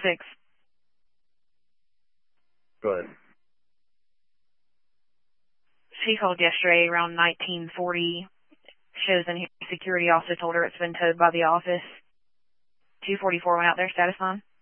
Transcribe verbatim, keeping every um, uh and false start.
six. Go ahead. She called yesterday around nineteen forty. Shows in here. Security also told her it's been towed by the office. two forty-four went out there, status on.